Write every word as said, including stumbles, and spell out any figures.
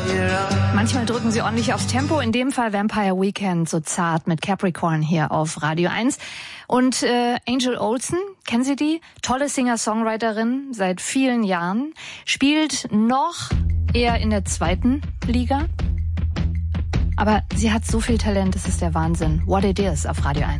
Manchmal drücken sie ordentlich aufs Tempo. In dem Fall Vampire Weekend, so zart mit Capricorn hier auf Radio eins. Und äh, Angel Olsen, kennen Sie die? Tolle Singer-Songwriterin seit vielen Jahren. Spielt noch eher in der zweiten Liga. Aber sie hat so viel Talent, das ist der Wahnsinn. What It Is auf Radio eins.